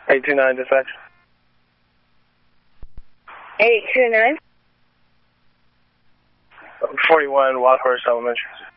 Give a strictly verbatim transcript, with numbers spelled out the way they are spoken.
eight two nine, dispatch. eight two nine. forty-one, Wild Horse Elementary.